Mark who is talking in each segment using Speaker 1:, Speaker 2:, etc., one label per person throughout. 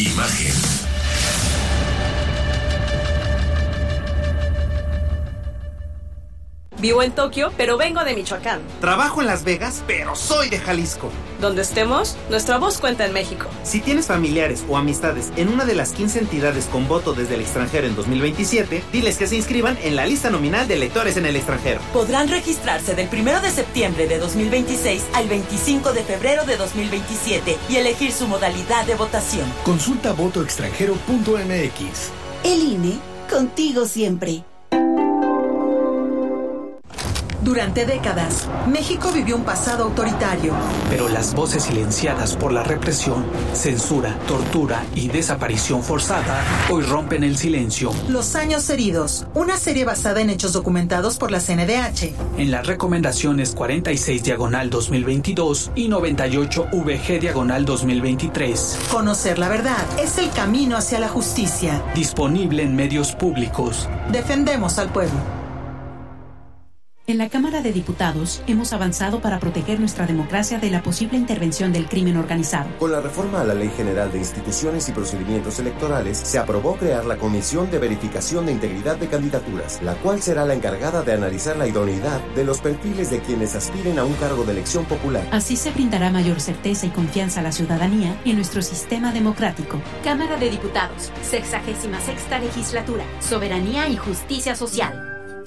Speaker 1: Imagen.
Speaker 2: Vivo en Tokio, pero vengo de Michoacán.
Speaker 3: Trabajo en Las Vegas, pero soy de Jalisco.
Speaker 2: Donde estemos, nuestra voz cuenta en México.
Speaker 3: Si tienes familiares o amistades en una de las 15 entidades con voto desde el extranjero en 2027, diles que se inscriban en la lista nominal de electores en el extranjero.
Speaker 4: Podrán registrarse del 1 de septiembre de 2026 al 25 de febrero de 2027 y elegir su modalidad de votación.
Speaker 5: Consulta votoextranjero.mx.
Speaker 6: El INE, contigo siempre.
Speaker 7: Durante décadas, México vivió un pasado autoritario.
Speaker 8: Pero las voces silenciadas por la represión, censura, tortura y desaparición forzada hoy rompen el silencio.
Speaker 7: Los años heridos, una serie basada en hechos documentados por la CNDH.
Speaker 8: En las recomendaciones 46/2022 y 98/VG/2023.
Speaker 7: Conocer la verdad es el camino hacia la justicia.
Speaker 8: Disponible en medios públicos.
Speaker 7: Defendemos al pueblo.
Speaker 9: En la Cámara de Diputados hemos avanzado para proteger nuestra democracia de la posible intervención del crimen organizado.
Speaker 10: Con la reforma a la Ley General de Instituciones y Procedimientos Electorales, se aprobó crear la Comisión de Verificación de Integridad de Candidaturas, la cual será la encargada de analizar la idoneidad de los perfiles de quienes aspiren a un cargo de elección popular.
Speaker 9: Así se brindará mayor certeza y confianza a la ciudadanía en nuestro sistema democrático.
Speaker 11: Cámara de Diputados, 66ª Legislatura, Soberanía y Justicia Social.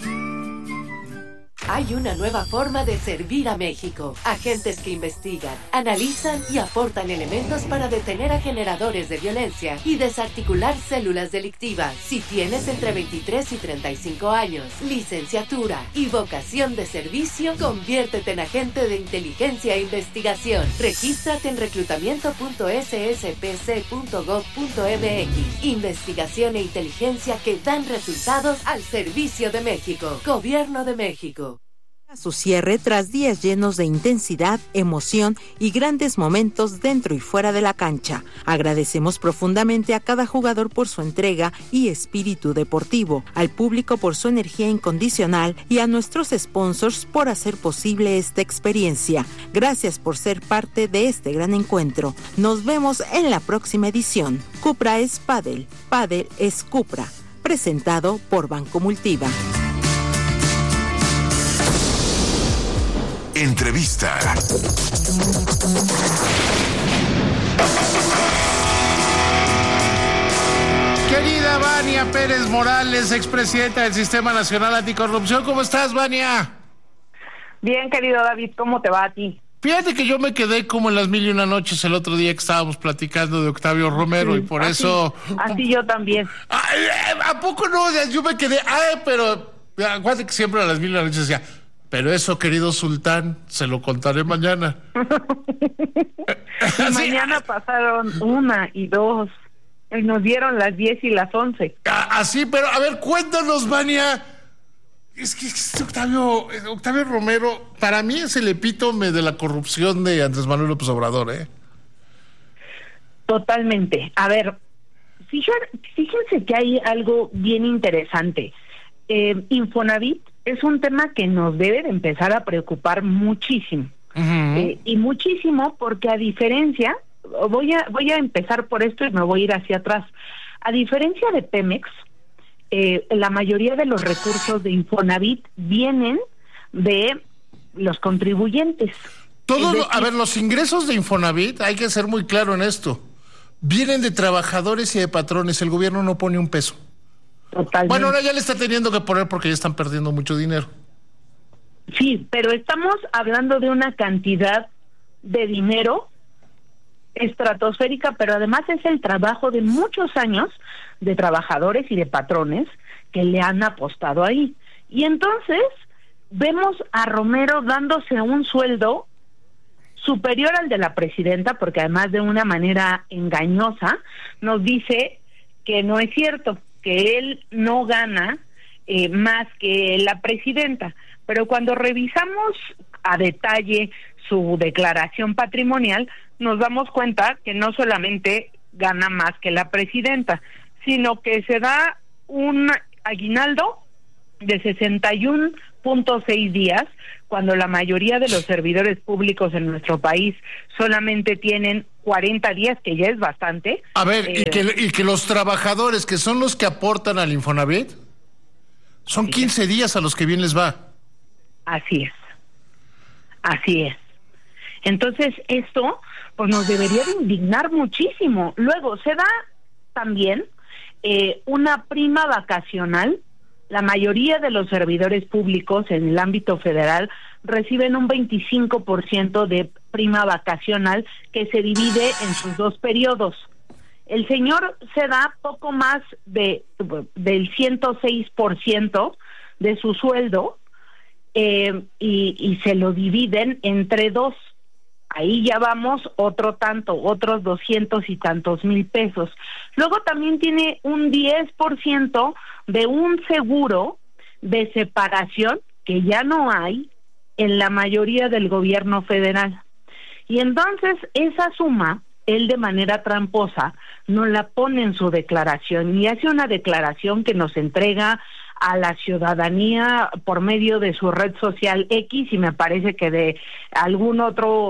Speaker 12: Hay una nueva forma de servir a México. Agentes que investigan, analizan y aportan elementos para detener a generadores de violencia y desarticular células delictivas. Si tienes entre 23 y 35 años, licenciatura y vocación de servicio, conviértete en agente de inteligencia e investigación. Regístrate en reclutamiento.sspc.gov.mx. Investigación e inteligencia que dan resultados al servicio de México. Gobierno de México.
Speaker 13: A su cierre tras días llenos de intensidad, emoción y grandes momentos dentro y fuera de la cancha. Agradecemos profundamente a cada jugador por su entrega y espíritu deportivo, al público por su energía incondicional y a nuestros sponsors por hacer posible esta experiencia. Gracias por ser parte de este gran encuentro. Nos vemos en la próxima edición. Cupra es Padel, Padel es Cupra. Presentado por Banco Multiva.
Speaker 1: Entrevista.
Speaker 14: Querida Vania Pérez Morales, expresidenta del Sistema Nacional Anticorrupción, ¿cómo estás, Vania?
Speaker 15: Bien, querido David, ¿cómo te va a ti?
Speaker 14: Fíjate que yo me quedé como en las 1001 noches el otro día que estábamos platicando de Octavio Romero, sí, y por eso...
Speaker 15: Así yo también.
Speaker 14: ¿A poco no? Yo me quedé... pero... Acuérdate que siempre a las 1001 noches decía... Pero eso, querido Sultán, se lo contaré mañana.
Speaker 15: Y mañana pasaron 1 y 2. Y nos dieron las 10 y las 11.
Speaker 14: Así, pero a ver, cuéntanos, Vania. Es que Octavio Romero, para mí es el epítome de la corrupción de Andrés Manuel López Obrador, ¿eh?
Speaker 15: Totalmente. A ver, fíjense que hay algo bien interesante. Infonavit es un tema que nos debe de empezar a preocupar muchísimo. Uh-huh. Y muchísimo porque a diferencia, voy a empezar por esto y me voy a ir hacia atrás. A diferencia de Pemex, la mayoría de los recursos de Infonavit vienen de los contribuyentes.
Speaker 14: A ver, los ingresos de Infonavit, hay que ser muy claro en esto, vienen de trabajadores y de patrones. El gobierno no pone un peso.
Speaker 15: Totalmente.
Speaker 14: Bueno, ahora ya le está teniendo que poner porque ya están perdiendo mucho dinero.
Speaker 15: Sí, pero estamos hablando de una cantidad de dinero estratosférica, pero además es el trabajo de muchos años de trabajadores y de patrones que le han apostado ahí. Y entonces vemos a Romero dándose un sueldo superior al de la presidenta, porque además de una manera engañosa nos dice que no es cierto, que él no gana más que la presidenta. Pero cuando revisamos a detalle su declaración patrimonial, nos damos cuenta que no solamente gana más que la presidenta, sino que se da un aguinaldo de 2.6 días, cuando la mayoría de los servidores públicos en nuestro país solamente tienen 40 días, que ya es bastante.
Speaker 14: A ver, y que los trabajadores, que son los que aportan al Infonavit, son 15 días a los que bien les va.
Speaker 15: Así es. Entonces, esto pues nos debería de indignar muchísimo. Luego, se da también una prima vacacional. La mayoría de los servidores públicos en el ámbito federal reciben un 25% de prima vacacional que se divide en sus 2 periodos. El señor se da poco más del 106% de su sueldo y se lo dividen entre 2. Ahí ya vamos otros 200 y tantos mil pesos. Luego también tiene un 10% de un seguro de separación que ya no hay en la mayoría del gobierno federal. Y entonces esa suma, él de manera tramposa, no la pone en su declaración y hace una declaración que nos entrega a la ciudadanía por medio de su red social X, y me parece que de alguna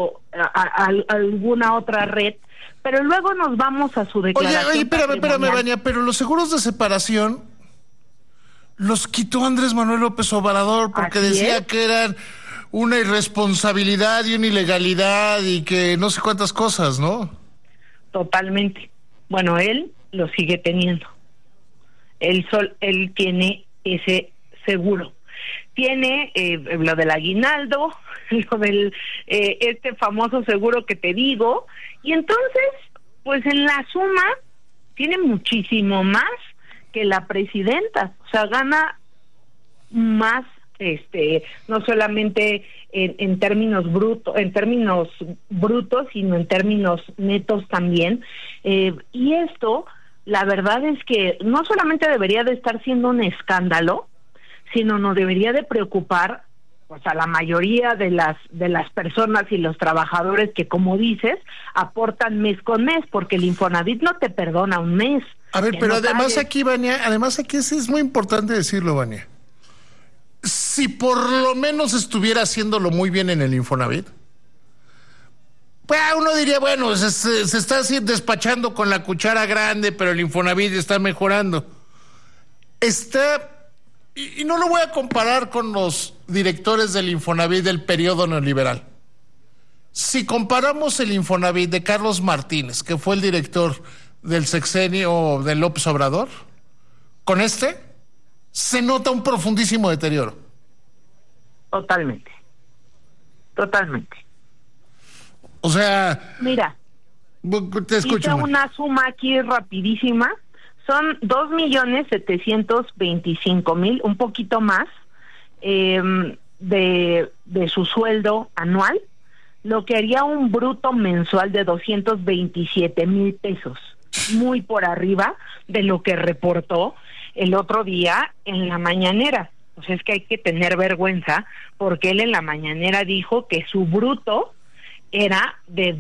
Speaker 15: otra red, pero luego nos vamos a su declaración.
Speaker 14: Oye, espérame, Vania, pero los seguros de separación los quitó Andrés Manuel López Obrador porque decía que eran una irresponsabilidad y una ilegalidad y que no sé cuántas cosas, ¿no?
Speaker 15: Totalmente. Bueno, él lo sigue teniendo. Él tiene ese seguro. Tiene lo del aguinaldo, lo del este famoso seguro que te digo, y entonces, pues en la suma, tiene muchísimo más que la presidenta. O sea, gana más, no solamente en términos brutos, sino en términos netos también. Y esto, la verdad es que no solamente debería de estar siendo un escándalo, sino nos debería de preocupar pues a la mayoría de las personas y los trabajadores que, como dices, aportan mes con mes, porque el Infonavit no te perdona un mes.
Speaker 14: A ver, pero
Speaker 15: no
Speaker 14: además
Speaker 15: pagues.
Speaker 14: aquí, Vania, es muy importante decirlo, Vania. Si por lo menos estuviera haciéndolo muy bien en el Infonavit, pues uno diría, bueno, se está así despachando con la cuchara grande, pero el Infonavit está mejorando. Y no lo voy a comparar con los directores del Infonavit del periodo neoliberal. Si comparamos el Infonavit de Carlos Martínez, que fue el director del sexenio de López Obrador, con se nota un profundísimo deterioro.
Speaker 15: Totalmente.
Speaker 14: O sea...
Speaker 15: Mira,
Speaker 14: te escucho.
Speaker 15: hice una suma aquí rapidísima. Son 2.725.000, un poquito más, de su sueldo anual, lo que haría un bruto mensual de 227,000 pesos, muy por arriba de lo que reportó el otro día en la mañanera. Pues es que hay que tener vergüenza, porque él en la mañanera dijo que su bruto era de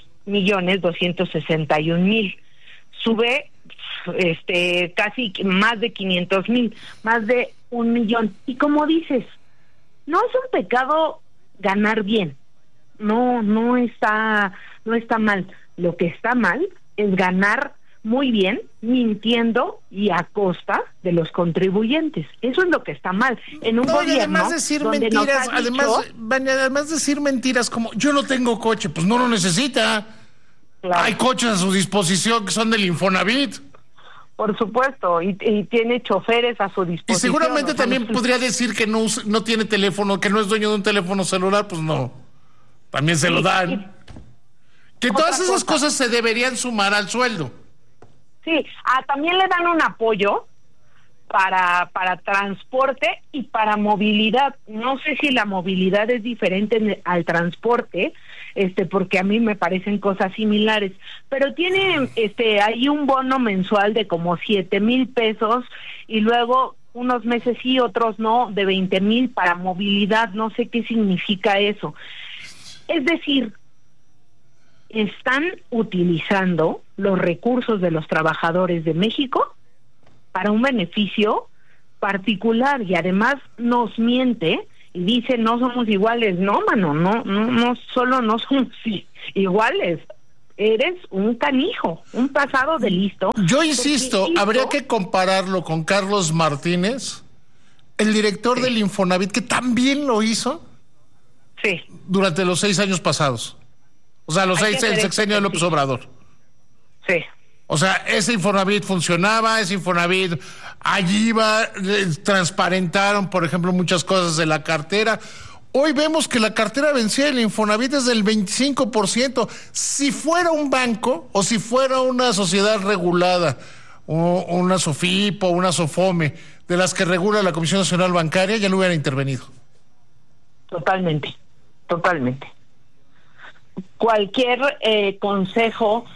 Speaker 15: 2.261.000. Sube casi más de 500,000, más de 1,000,000. Y como dices, no es un pecado ganar bien. No está mal. Lo que está mal es ganar muy bien mintiendo y a costa de los contribuyentes. Eso es lo que está mal en un gobierno.
Speaker 14: Además decir mentiras, además decir mentiras como yo no tengo coche, pues no lo necesita. Claro. Hay coches a su disposición que son del Infonavit.
Speaker 15: Por supuesto, y tiene choferes a su disposición.
Speaker 14: Y seguramente también podría decir que no tiene teléfono, que no es dueño de un teléfono celular, pues no. También se lo dan. Que todas esas cosas se deberían sumar al sueldo.
Speaker 15: Sí, también le dan un apoyo para transporte y para movilidad. No sé si la movilidad es diferente al transporte, porque a mí me parecen cosas similares, pero tiene hay un bono mensual de como 7,000 pesos y luego unos meses sí, otros no, de 20,000 para movilidad. No sé qué significa eso. Es decir, están utilizando los recursos de los trabajadores de México para un beneficio particular y además nos miente y dice no somos iguales. No, mano, no solo no somos iguales. Eres un canijo, un pasado de listo.
Speaker 14: Yo insisto, habría que compararlo con Carlos Martínez, el director del Infonavit, que también lo hizo durante los 6 años pasados. O sea, los 6 del sexenio de López Obrador.
Speaker 15: Sí.
Speaker 14: O sea, ese Infonavit funcionaba, ese Infonavit allí iba, transparentaron, por ejemplo, muchas cosas de la cartera. Hoy vemos que la cartera vencida del Infonavit es del 25%. Si fuera un banco o si fuera una sociedad regulada, o una SOFIP o una SOFOME, de las que regula la Comisión Nacional Bancaria, ya lo hubiera intervenido.
Speaker 15: Totalmente. Cualquier consejo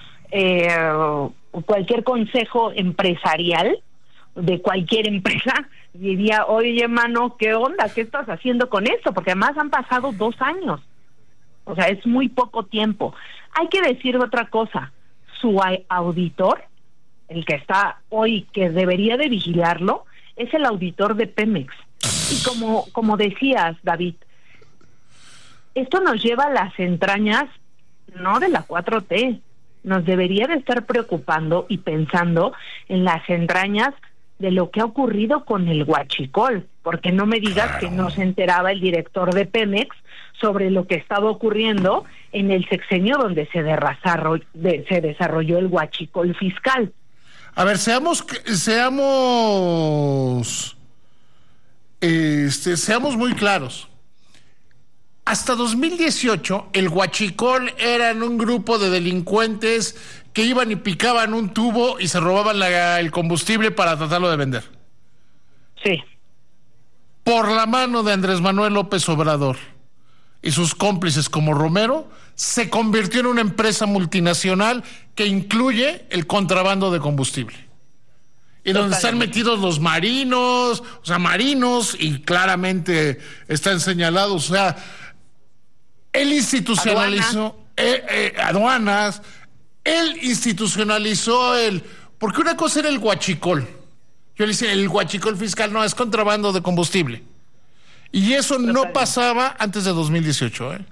Speaker 15: empresarial de cualquier empresa diría, oye, mano, ¿qué onda? ¿Qué estás haciendo con esto? Porque además han pasado 2 años. O sea, es muy poco tiempo. Hay que decir otra cosa. Su auditor, el que está hoy, que debería de vigilarlo, es el auditor de Pemex. Y como decías, David, esto nos lleva a las entrañas, no de la 4T, nos debería de estar preocupando y pensando en las entrañas de lo que ha ocurrido con el huachicol, porque no me digas que no se enteraba el director de Pemex sobre lo que estaba ocurriendo en el sexenio donde se desarrolló el huachicol fiscal.
Speaker 14: A ver, seamos muy claros. Hasta 2018, el huachicol eran un grupo de delincuentes que iban y picaban un tubo y se robaban el combustible para tratarlo de vender.
Speaker 15: Sí.
Speaker 14: Por la mano de Andrés Manuel López Obrador y sus cómplices como Romero, se convirtió en una empresa multinacional que incluye el contrabando de combustible. Y donde están metidos los marinos, y claramente están señalados, o sea, él institucionalizó aduanas, él institucionalizó porque una cosa era el huachicol. Yo le decía, el huachicol fiscal no es contrabando de combustible. Y eso no pasaba antes de 2018, ¿eh?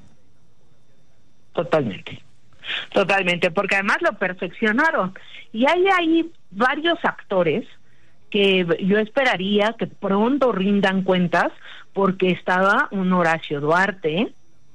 Speaker 15: Totalmente, porque además lo perfeccionaron. Y hay ahí varios actores que yo esperaría que pronto rindan cuentas, porque estaba un Horacio Duarte,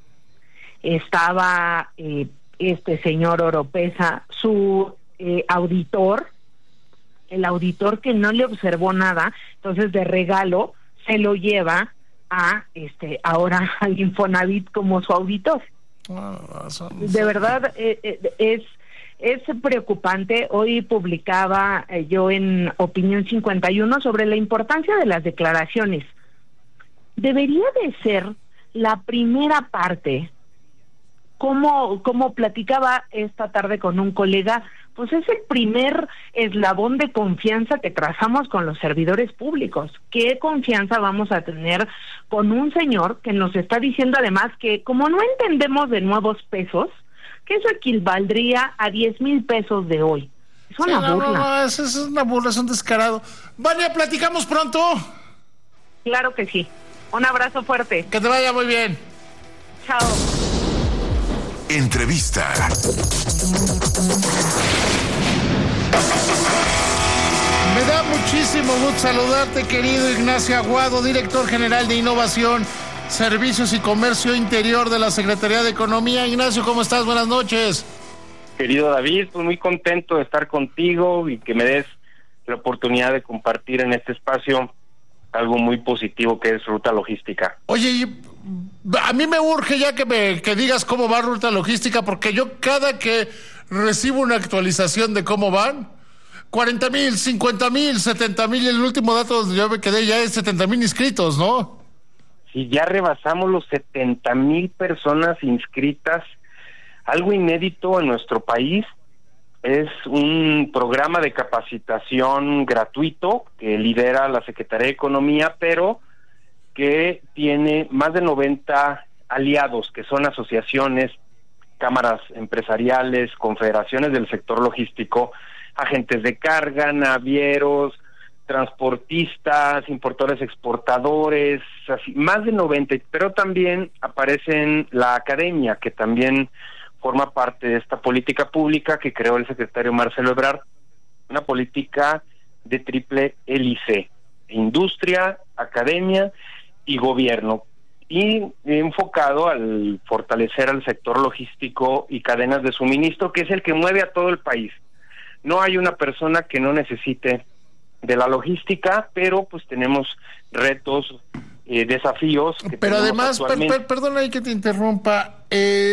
Speaker 15: estaba este señor Oropesa, su auditor, el auditor que no le observó nada, entonces de regalo se lo lleva a ahora al Infonavit como su auditor. De verdad es preocupante. Hoy publicaba yo en Opinión 51 sobre la importancia de las declaraciones. Debería de ser la primera parte, como platicaba esta tarde con un colega, pues es el primer eslabón de confianza que trazamos con los servidores públicos. ¿Qué confianza vamos a tener con un señor que nos está diciendo además que como no entendemos de nuevos pesos, que eso equivaldría a 10,000 pesos de hoy? Es una burla.
Speaker 14: No, es una burla, es un descarado. Vania, platicamos pronto.
Speaker 15: Claro que sí. Un abrazo fuerte.
Speaker 14: Que te vaya muy bien.
Speaker 15: Chao.
Speaker 1: Entrevista.
Speaker 14: Me da muchísimo gusto saludarte, querido Ignacio Aguado, director general de Innovación, Servicios y Comercio Interior de la Secretaría de Economía. Ignacio, ¿cómo estás? Buenas noches.
Speaker 16: Querido David, pues muy contento de estar contigo y que me des la oportunidad de compartir en este espacio algo muy positivo que es Ruta Logística.
Speaker 14: Oye, a mí me urge ya que digas cómo va Ruta Logística, porque yo cada que recibo una actualización de cómo van, 40,000, 50,000, 70,000, el último dato donde yo me quedé ya es 70,000 inscritos, ¿no?
Speaker 16: Sí, ya rebasamos los 70,000 personas inscritas, algo inédito en nuestro país. Es un programa de capacitación gratuito que lidera la Secretaría de Economía, pero que tiene más de 90 aliados, que son asociaciones, cámaras empresariales, confederaciones del sector logístico, agentes de carga, navieros, transportistas, importadores, exportadores, así, más de 90, pero también aparecen la academia, que también forma parte de esta política pública que creó el secretario Marcelo Ebrard, una política de triple hélice: industria, academia y gobierno, y enfocado al fortalecer al sector logístico y cadenas de suministro, que es el que mueve a todo el país. No hay una persona que no necesite de la logística, pero pues tenemos retos, desafíos.
Speaker 14: Pero además, perdona ahí que te interrumpa,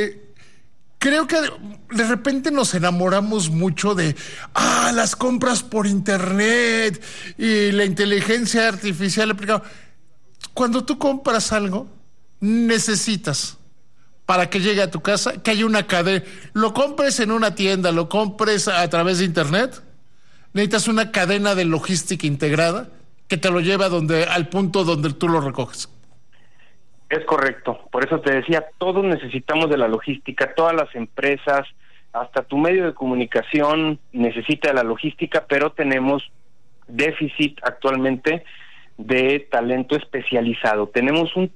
Speaker 14: creo que de repente nos enamoramos mucho de las compras por internet y la inteligencia artificial aplicada. Cuando tú compras algo, necesitas, para que llegue a tu casa, que haya una cadena. Lo compres en una tienda, lo compres a través de internet, necesitas una cadena de logística integrada que te lo lleve al punto donde tú lo recoges.
Speaker 16: Es correcto, por eso te decía, todos necesitamos de la logística, todas las empresas, hasta tu medio de comunicación necesita de la logística, pero tenemos déficit actualmente de talento especializado. Tenemos un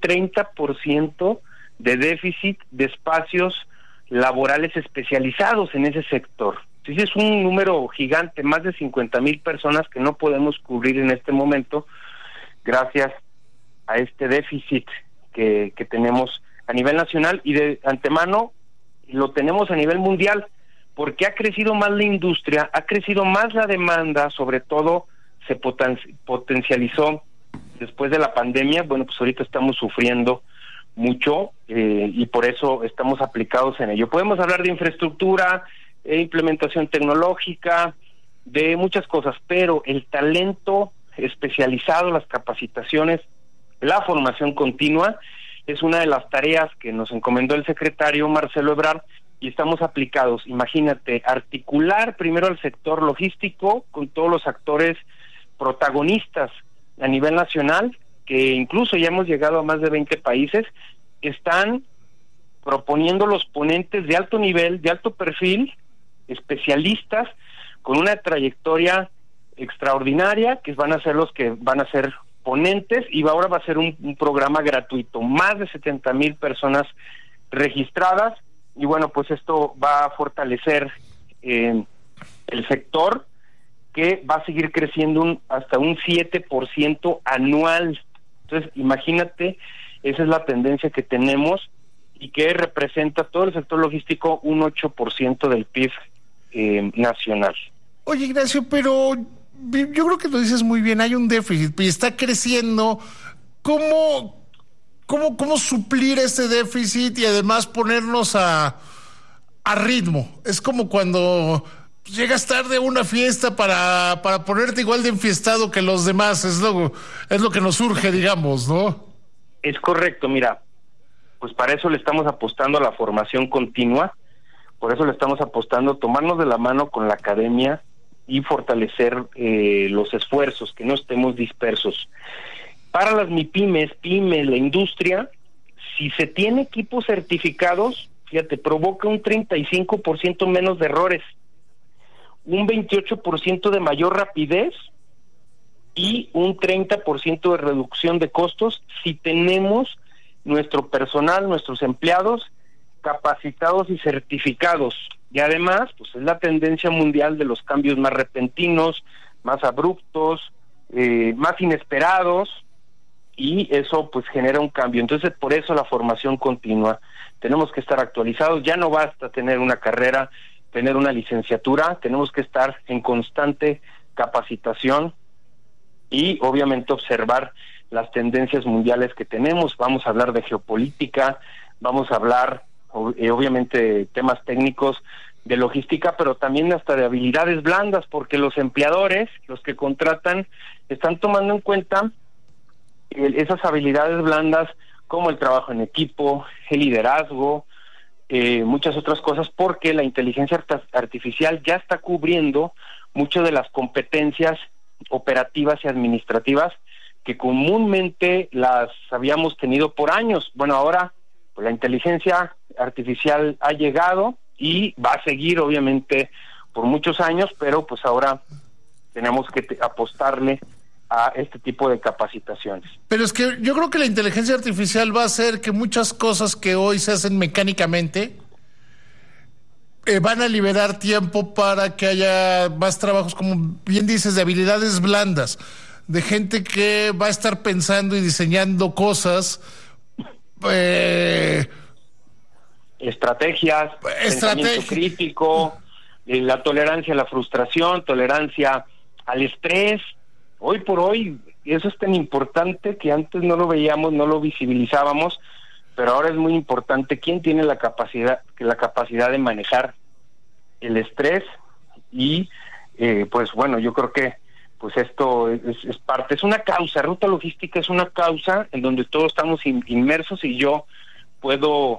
Speaker 16: 30% de déficit de espacios laborales especializados en ese sector. Entonces es un número gigante, más de 50,000 personas que no podemos cubrir en este momento gracias a este déficit que tenemos a nivel nacional, y de antemano lo tenemos a nivel mundial, porque ha crecido más la industria, ha crecido más la demanda, sobre todo se potencializó después de la pandemia. Bueno, pues ahorita estamos sufriendo mucho y por eso estamos aplicados en ello. Podemos hablar de infraestructura, implementación tecnológica, de muchas cosas, pero el talento especializado, las capacitaciones, la formación continua es una de las tareas que nos encomendó el secretario Marcelo Ebrard, y estamos aplicados. Imagínate, articular primero al sector logístico con todos los actores protagonistas a nivel nacional, que incluso ya hemos llegado a más de 20 países, están proponiendo los ponentes de alto nivel, de alto perfil, especialistas con una trayectoria extraordinaria, que van a ser los que van a ser ponentes, y ahora va a ser un programa gratuito, más de 70,000 personas registradas, y bueno, pues esto va a fortalecer el sector, que va a seguir creciendo hasta un 7% anual. Entonces, imagínate, esa es la tendencia que tenemos, y que representa todo el sector logístico un 8% del PIB nacional.
Speaker 14: Oye, Ignacio, pero yo creo que lo dices muy bien, hay un déficit y está creciendo. ¿Cómo suplir ese déficit y además ponernos a ritmo? Es como cuando llegas tarde a una fiesta para ponerte igual de enfiestado que los demás, es lo que nos surge, digamos, ¿no?
Speaker 16: Es correcto, mira, pues para eso le estamos apostando a la formación continua, por eso le estamos apostando a tomarnos de la mano con la academia y fortalecer los esfuerzos, que no estemos dispersos. Para las pymes, la industria, si se tiene equipos certificados, fíjate, provoca un 35% menos de errores, un 28% de mayor rapidez y un 30% de reducción de costos si tenemos nuestro personal, nuestros empleados capacitados y certificados. Y además, pues es la tendencia mundial de los cambios más repentinos, más abruptos, más inesperados, y eso pues genera un cambio. Entonces, por eso la formación continua. Tenemos que estar actualizados, ya no basta tener una carrera, tener una licenciatura, tenemos que estar en constante capacitación y obviamente observar las tendencias mundiales que tenemos. Vamos a hablar de geopolítica, vamos a hablar obviamente temas técnicos de logística, pero también hasta de habilidades blandas, porque los empleadores, los que contratan, están tomando en cuenta esas habilidades blandas como el trabajo en equipo, el liderazgo, muchas otras cosas, porque la inteligencia artificial ya está cubriendo muchas de las competencias operativas y administrativas que comúnmente las habíamos tenido por años. Bueno, ahora pues la inteligencia artificial ha llegado y va a seguir obviamente por muchos años, pero pues ahora tenemos que apostarle a este tipo de capacitaciones.
Speaker 14: Pero es que yo creo que la inteligencia artificial va a hacer que muchas cosas que hoy se hacen mecánicamente van a liberar tiempo para que haya más trabajos, como bien dices, de habilidades blandas, de gente que va a estar pensando y diseñando cosas,
Speaker 16: estrategias, pensamiento crítico, la tolerancia a la frustración, tolerancia al estrés. Hoy por hoy eso es tan importante que antes no lo veíamos, no lo visibilizábamos, pero ahora es muy importante quién tiene la capacidad de manejar el estrés y pues bueno, yo creo que pues esto es parte, es una causa, Ruta Logística es una causa en donde todos estamos inmersos, y yo puedo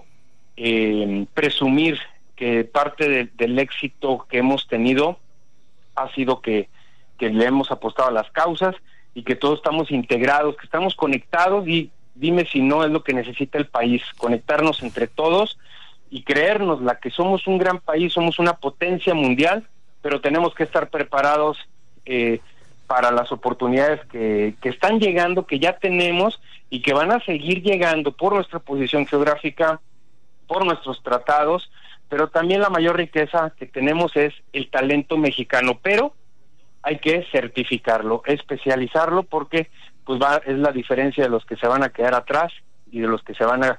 Speaker 16: presumir que parte del éxito que hemos tenido ha sido que le hemos apostado a las causas y que todos estamos integrados, que estamos conectados, y dime si no es lo que necesita el país, conectarnos entre todos y creernos la que somos un gran país, somos una potencia mundial, pero tenemos que estar preparados para las oportunidades que están llegando, que ya tenemos y que van a seguir llegando por nuestra posición geográfica, por nuestros tratados, pero también la mayor riqueza que tenemos es el talento mexicano, pero hay que certificarlo, especializarlo, porque pues es la diferencia de los que se van a quedar atrás y de los que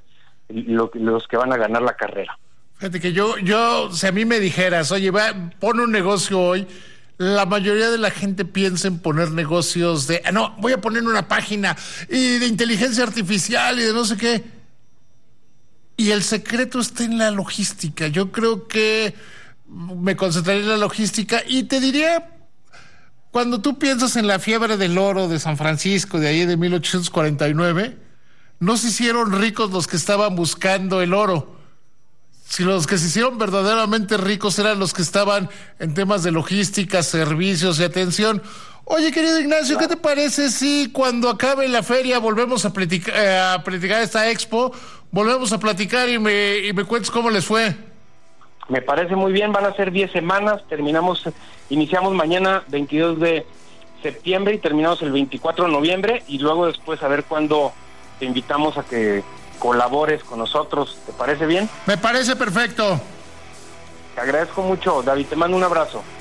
Speaker 16: los que van a ganar la carrera.
Speaker 14: Fíjate que yo si a mí me dijeras, oye, pon un negocio hoy, la mayoría de la gente piensa en poner negocios voy a poner una página y de inteligencia artificial y de no sé qué. Y el secreto está en la logística. Yo creo que me concentraría en la logística y te diría, cuando tú piensas en la fiebre del oro de San Francisco, de ahí de 1849, no se hicieron ricos los que estaban buscando el oro. Si los que se hicieron verdaderamente ricos eran los que estaban en temas de logística, servicios y atención. Oye, querido Ignacio, ¿qué te parece si cuando acabe la feria volvemos a platicar esta expo, volvemos a platicar y me cuentes cómo les fue?
Speaker 16: Me parece muy bien, van a ser 10 semanas, iniciamos mañana 22 de septiembre y terminamos el 24 de noviembre, y luego después a ver cuándo te invitamos a que colabores con nosotros. ¿Te parece bien?
Speaker 14: Me parece perfecto.
Speaker 16: Te agradezco mucho, David, te mando un abrazo.